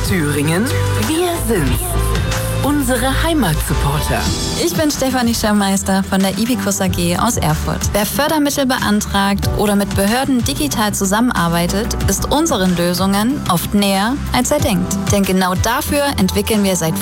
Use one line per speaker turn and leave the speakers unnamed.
Thüringen, wir sind's. Unsere Heimatsupporter.
Ich bin Stefanie Schirmmeister von der Ibicus AG aus Erfurt. Wer Fördermittel beantragt oder mit Behörden digital zusammenarbeitet, ist unseren Lösungen oft näher, als er denkt. Denn genau dafür entwickeln wir seit